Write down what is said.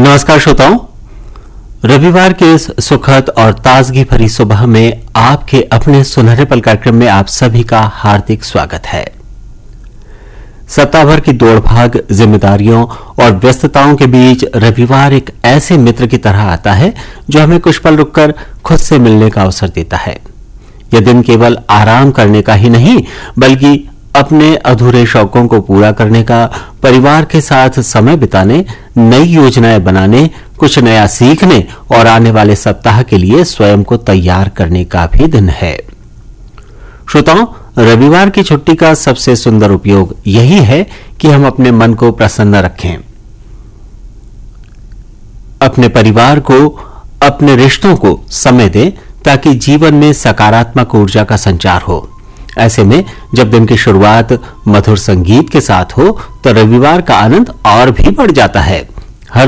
नमस्कार श्रोताओं, रविवार के इस सुखद और ताजगी भरी सुबह में आपके अपने सुनहरे पल कार्यक्रम में आप सभी का हार्दिक स्वागत है। सप्ताह भर की दौड़-भाग, जिम्मेदारियों और व्यस्तताओं के बीच रविवार एक ऐसे मित्र की तरह आता है जो हमें कुछ पल रुककर खुद से मिलने का अवसर देता है। यह दिन केवल आराम करने का ही नहीं, बल्कि अपने अधूरे शौकों को पूरा करने का, परिवार के साथ समय बिताने, नई योजनाएं बनाने, कुछ नया सीखने और आने वाले सप्ताह के लिए स्वयं को तैयार करने का भी दिन है। श्रोताओं, रविवार की छुट्टी का सबसे सुंदर उपयोग यही है कि हम अपने मन को प्रसन्न रखें, अपने परिवार को, अपने रिश्तों को समय दें ताकि जीवन में सकारात्मक ऊर्जा का संचार हो। ऐसे में जब दिन की शुरुआत मधुर संगीत के साथ हो तो रविवार का आनंद और भी बढ़ जाता है।